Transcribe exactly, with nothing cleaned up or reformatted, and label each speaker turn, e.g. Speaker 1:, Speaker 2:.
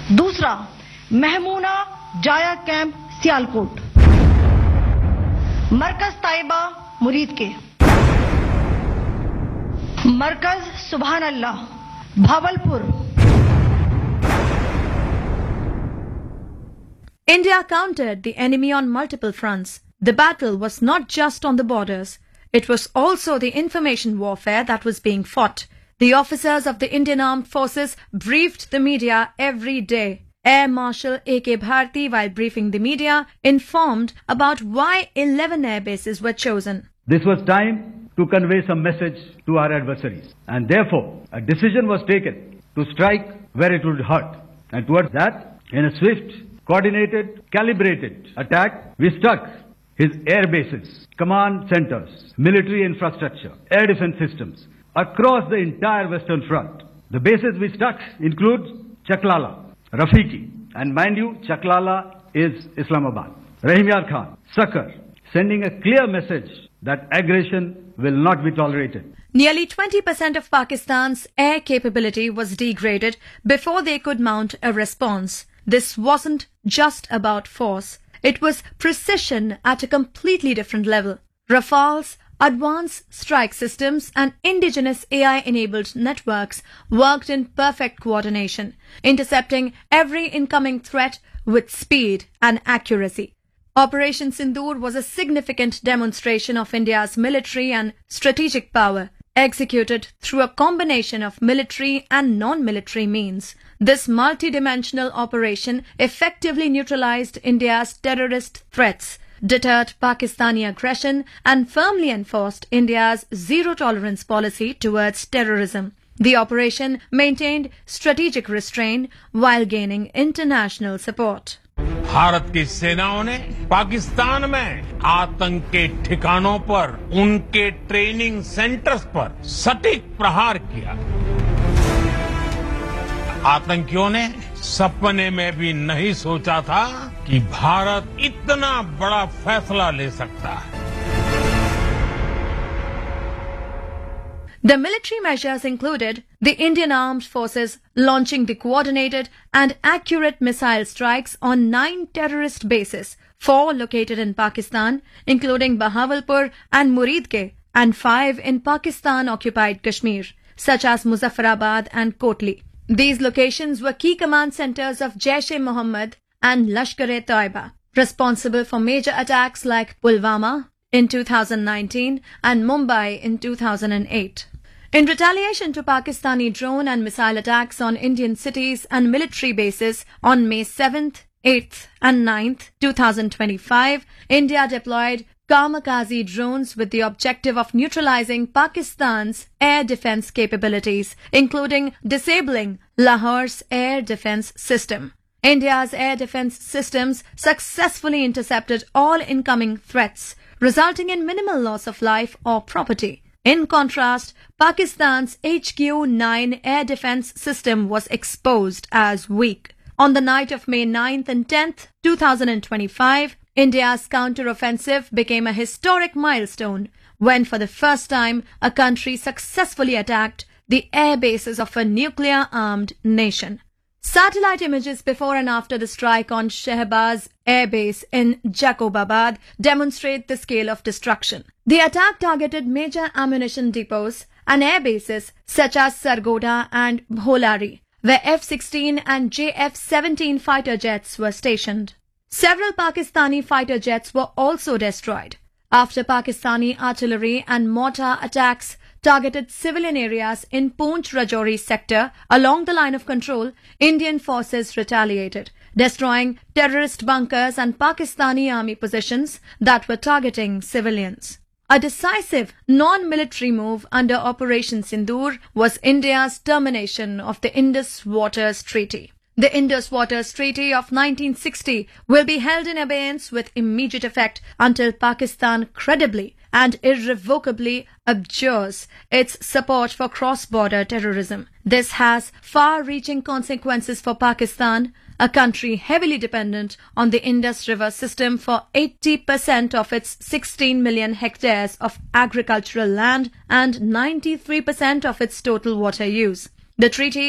Speaker 1: दूसरा, महमूना जाया कैंप सियालकोट, मरकज ताइबा मुरीद के, मरकज सुभान अल्लाह Bahawalpur.
Speaker 2: India countered the enemy on multiple fronts. The battle was not just on the borders. It was also the information warfare that was being fought. The officers of the Indian Armed Forces briefed the media every day. Air Marshal A K Bharti, while briefing the media, informed about why eleven air bases were chosen.
Speaker 3: This was time to convey some message to our adversaries. And therefore, a decision was taken to strike where it would hurt. And towards that, in a swift, coordinated, calibrated attack, we struck his air bases, command centers, military infrastructure, air defense systems across the entire Western Front. The bases we struck include Chaklala, Rafiki, and mind you, Chaklala is Islamabad, Rahim Yar Khan, Sakar, sending a clear message that aggression will not be tolerated.
Speaker 2: Nearly twenty percent of Pakistan's air capability was degraded before they could mount a response. This wasn't just about force. It was precision at a completely different level. Rafales, advanced strike systems and indigenous A I-enabled networks worked in perfect coordination, intercepting every incoming threat with speed and accuracy. Operation Sindoor was a significant demonstration of India's military and strategic power, executed through a combination of military and non-military means. This multi-dimensional operation effectively neutralized India's terrorist threats, deterred Pakistani aggression, and firmly enforced India's zero-tolerance policy towards terrorism. The operation maintained strategic restraint while gaining international support.
Speaker 4: Bharat की सेनाओं ने पाकिस्तान में आतंक के ठिकानों पर, उनके training centres पर सटीक प्रहार किया. आतंकियों ने सपने में भी नहीं सोचा था कि भारत इतना बड़ा फैसला ले सकता है.
Speaker 2: The military measures included the Indian Armed Forces launching the coordinated and accurate missile strikes on nine terrorist bases, four located in Pakistan, including Bahawalpur and Muridke, and five in Pakistan-occupied Kashmir, such as Muzaffarabad and Kotli. These locations were key command centers of Jaish-e-Mohammed and Lashkar-e-Taiba, responsible for major attacks like Pulwama in two thousand nineteen and Mumbai in two thousand eight. In retaliation to Pakistani drone and missile attacks on Indian cities and military bases on May seventh, eighth and ninth, two thousand twenty-five, India deployed kamikaze drones with the objective of neutralizing Pakistan's air defense capabilities, including disabling Lahore's air defense system. India's air defense systems successfully intercepted all incoming threats, resulting in minimal loss of life or property. In contrast, Pakistan's H Q nine air defense system was exposed as weak. On the night of May ninth and tenth, two thousand twenty-five, India's counter-offensive became a historic milestone when for the first time a country successfully attacked the air bases of a nuclear-armed nation. Satellite images before and after the strike on Shehbaz Air Base in Jacobabad demonstrate the scale of destruction. The attack targeted major ammunition depots and air bases such as Sargodha and Bholari, where F sixteen and J F seventeen fighter jets were stationed. Several Pakistani fighter jets were also destroyed. After Pakistani artillery and mortar attacks targeted civilian areas in Poonch Rajouri sector along the line of control, Indian forces retaliated, destroying terrorist bunkers and Pakistani army positions that were targeting civilians. A decisive non-military move under Operation Sindoor was India's termination of the Indus Waters Treaty. The Indus Waters Treaty of nineteen sixty will be held in abeyance with immediate effect until Pakistan credibly and irrevocably abjures its support for cross-border terrorism. This has far-reaching consequences for Pakistan, a country heavily dependent on the Indus River system for eighty percent of its sixteen million hectares of agricultural land and ninety-three percent of its total water use. The treaty